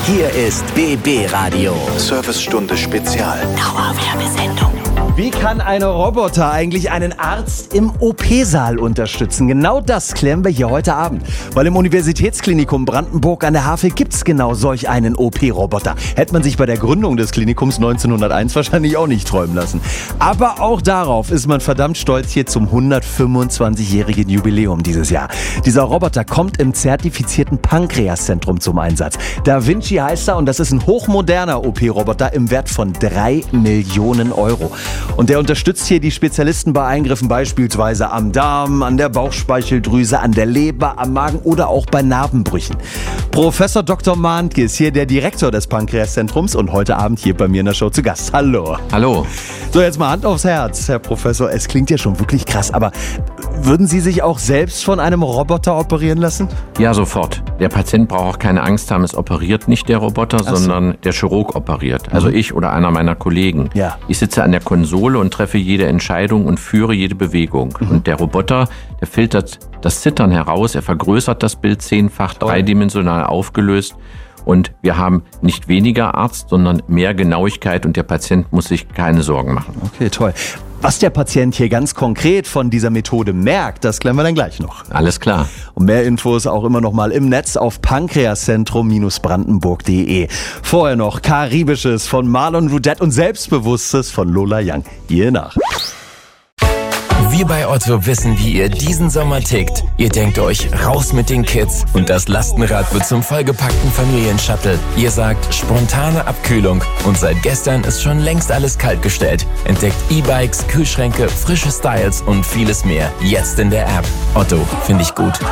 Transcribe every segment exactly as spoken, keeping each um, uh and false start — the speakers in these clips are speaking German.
Hier ist B B Radio. Servicestunde Spezial. Dauerwerbesendung. Wie kann ein Roboter eigentlich einen Arzt im O P-Saal unterstützen? Genau das klären wir hier heute Abend. Weil im Universitätsklinikum Brandenburg an der Havel gibt es genau solch einen O P-Roboter. Hätte man sich bei der Gründung des Klinikums neunzehnhunderteins wahrscheinlich auch nicht träumen lassen. Aber auch darauf ist man verdammt stolz hier zum hundertfünfundzwanzigjährigen Jubiläum dieses Jahr. Dieser Roboter kommt im zertifizierten Pankreaszentrum zum Einsatz. Da Vinci heißt er und das ist ein hochmoderner O P-Roboter im Wert von drei Millionen Euro. Und der unterstützt hier die Spezialisten bei Eingriffen beispielsweise am Darm, an der Bauchspeicheldrüse, an der Leber, am Magen oder auch bei Narbenbrüchen. Professor Doktor Mahntke ist hier der Direktor des Pankreaszentrums und heute Abend hier bei mir in der Show zu Gast. Hallo. Hallo. So, jetzt mal Hand aufs Herz, Herr Professor. Es klingt ja schon wirklich krass, aber würden Sie sich auch selbst von einem Roboter operieren lassen? Ja, sofort. Der Patient braucht auch keine Angst haben, es operiert nicht der Roboter, so. sondern der Chirurg operiert. Also mhm. ich oder einer meiner Kollegen. Ja. Ich sitze an der Konsole und treffe jede Entscheidung und führe jede Bewegung. Mhm. Und der Roboter, der filtert das Zittern heraus, er vergrößert das Bild zehnfach, Toll. dreidimensional aufgelöst. Und wir haben nicht weniger Arzt, sondern mehr Genauigkeit und der Patient muss sich keine Sorgen machen. Okay, toll. Was der Patient hier ganz konkret von dieser Methode merkt, das klären wir dann gleich noch. Alles klar. Und mehr Infos auch immer noch mal im Netz auf pankreaszentrum Bindestrich brandenburg punkt de. Vorher noch Karibisches von Marlon Rudette und Selbstbewusstes von Lola Young. Hier nach. Wir bei Otto wissen, wie ihr diesen Sommer tickt. Ihr denkt euch, raus mit den Kids und das Lastenrad wird zum vollgepackten Familienshuttle. Ihr sagt, spontane Abkühlung und seit gestern ist schon längst alles kaltgestellt. Entdeckt E-Bikes, Kühlschränke, frische Styles und vieles mehr. Jetzt in der App. Otto, finde ich gut.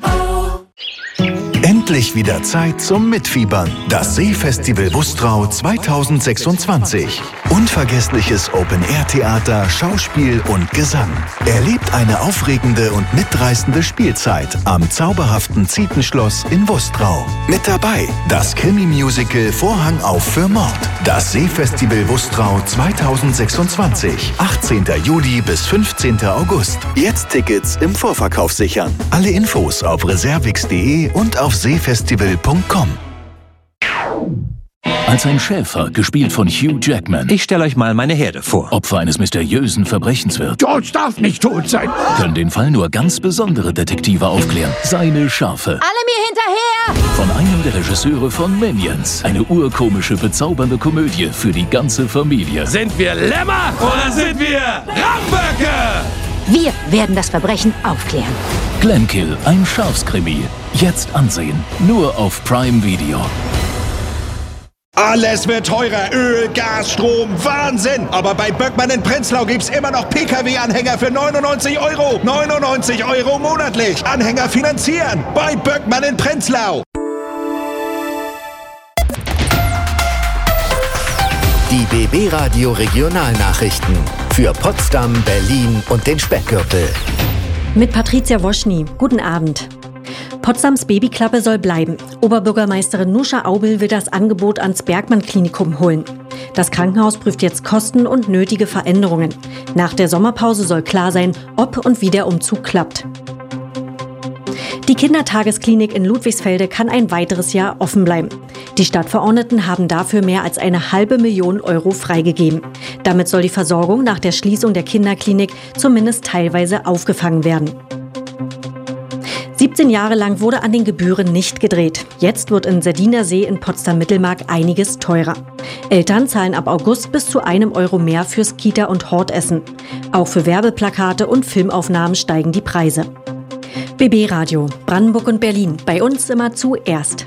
Endlich wieder Zeit zum Mitfiebern. Das Seefestival Wustrau zweitausendsechsundzwanzig. Unvergessliches Open-Air-Theater, Schauspiel und Gesang. Erlebt eine aufregende und mitreißende Spielzeit am zauberhaften Zietenschloss in Wustrau. Mit dabei das Krimi-Musical Vorhang auf für Mord. Das Seefestival Wustrau zweitausendsechsundzwanzig. achtzehnten Juli bis fünfzehnten August. Jetzt Tickets im Vorverkauf sichern. Alle Infos auf reservix punkt de und auf seefestival punkt com. Als ein Schäfer, gespielt von Hugh Jackman. Ich stelle euch mal meine Herde vor. Opfer eines mysteriösen Verbrechens wird. George darf nicht tot sein. Können den Fall nur ganz besondere Detektive aufklären. Seine Schafe. Alle mir hinterher! Von einem der Regisseure von Minions. Eine urkomische, bezaubernde Komödie für die ganze Familie. Sind wir Lämmer oder sind wir Ramböcke? Wir werden das Verbrechen aufklären. Glenkill, ein Schafskrimi. Jetzt ansehen. Nur auf Prime Video. Alles wird teurer. Öl, Gas, Strom, Wahnsinn. Aber bei Böckmann in Prenzlau gibt's immer noch P K W-Anhänger für neunundneunzig Euro. neunundneunzig Euro monatlich. Anhänger finanzieren. Bei Böckmann in Prenzlau. Die B B Radio Regionalnachrichten für Potsdam, Berlin und den Speckgürtel. Mit Patricia Woschny. Guten Abend. Potsdams Babyklappe soll bleiben. Oberbürgermeisterin Nuscha Aubel will das Angebot ans Bergmann-Klinikum holen. Das Krankenhaus prüft jetzt Kosten und nötige Veränderungen. Nach der Sommerpause soll klar sein, ob und wie der Umzug klappt. Die Kindertagesklinik in Ludwigsfelde kann ein weiteres Jahr offen bleiben. Die Stadtverordneten haben dafür mehr als eine halbe Million Euro freigegeben. Damit soll die Versorgung nach der Schließung der Kinderklinik zumindest teilweise aufgefangen werden. siebzehn Jahre lang wurde an den Gebühren nicht gedreht. Jetzt wird in Sardiner See in Potsdam-Mittelmark einiges teurer. Eltern zahlen ab August bis zu einem Euro mehr fürs Kita- und Hortessen. Auch für Werbeplakate und Filmaufnahmen steigen die Preise. B B Radio, Brandenburg und Berlin. Bei uns immer zuerst.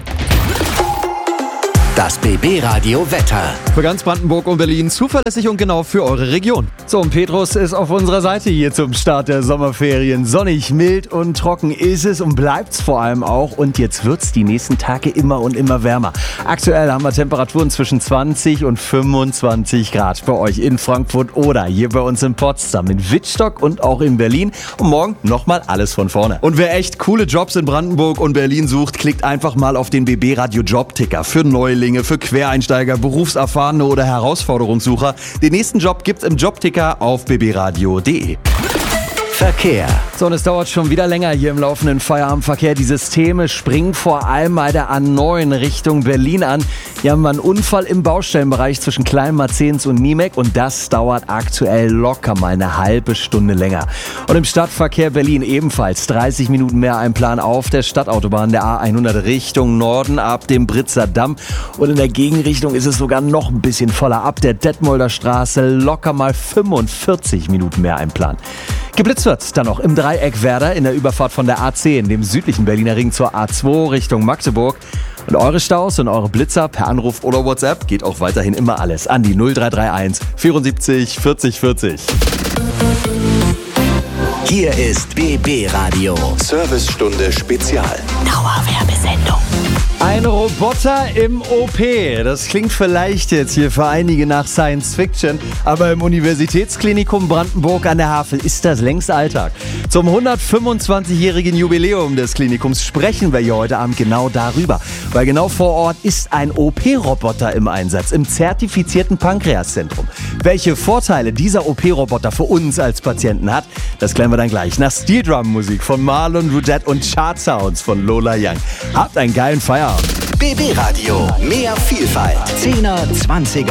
Das B B Radio Wetter. Für ganz Brandenburg und Berlin zuverlässig und genau für eure Region. So, und Petrus ist auf unserer Seite hier zum Start der Sommerferien. Sonnig, mild und trocken ist es und bleibt's vor allem auch. Und jetzt wird's die nächsten Tage immer und immer wärmer. Aktuell haben wir Temperaturen zwischen zwanzig und fünfundzwanzig Grad bei euch in Frankfurt oder hier bei uns in Potsdam, in Wittstock und auch in Berlin. Und morgen nochmal alles von vorne. Und wer echt coole Jobs in Brandenburg und Berlin sucht, klickt einfach mal auf den B B Radio Jobticker für Neulinge, für Quereinsteiger, Berufserfahrene oder Herausforderungssucher. Den nächsten Job gibt's im Jobticker auf b b radio punkt de. Verkehr. So, und es dauert schon wieder länger hier im laufenden Feierabendverkehr. Die Systeme springen vor allem bei der A neun Richtung Berlin an. Hier haben wir einen Unfall im Baustellenbereich zwischen Klein-Marzahns und Niemek und das dauert aktuell locker mal eine halbe Stunde länger. Und im Stadtverkehr Berlin ebenfalls dreißig Minuten mehr Einplan auf der Stadtautobahn der A hundert Richtung Norden ab dem Britzer Damm. Und in der Gegenrichtung ist es sogar noch ein bisschen voller. Ab der Detmolder Straße locker mal fünfundvierzig Minuten mehr Einplan. Geblitzt wird dann noch im Dreieck Werder in der Überfahrt von der A zehn, dem südlichen Berliner Ring zur A zwei Richtung Magdeburg. Und eure Staus und eure Blitzer per Anruf oder WhatsApp geht auch weiterhin immer alles an die null drei drei eins vierundsiebzig vierzig vierzig. Hier ist B B Radio. Servicestunde Spezial. Dauerwerbesendung. Ein Roboter im O P. Das klingt vielleicht jetzt hier für einige nach Science Fiction, aber im Universitätsklinikum Brandenburg an der Havel ist das längst Alltag. Zum hundertfünfundzwanzigjährigen Jubiläum des Klinikums sprechen wir hier heute Abend genau darüber. Weil genau vor Ort ist ein O P-Roboter im Einsatz, im zertifizierten Pankreaszentrum. Welche Vorteile dieser O P-Roboter für uns als Patienten hat, das klären wir dann gleich. Nach Steel Drum Musik von Marlon Rudette und Chart Sounds von Lola Young. Habt einen geilen Feierabend. B B Radio. Mehr Vielfalt. zehner, zwanziger